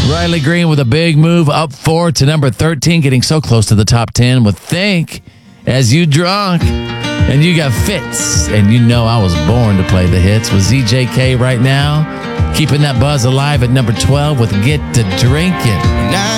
Riley Green with a big move up 4 to number 13, getting so close to the top 10 with Think As You Drunk. And you got Fitz, and you know I was born to play the hits with ZJK right now, keeping that buzz alive at number 12 with Get to Drinking.